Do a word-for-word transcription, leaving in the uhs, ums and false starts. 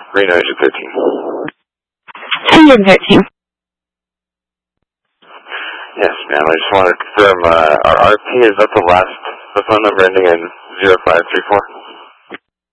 Reno Engine thirteen. Engine thirteen. Yes, ma'am. I just want to confirm uh, our R P is that the last, the phone number ending in zero five three four?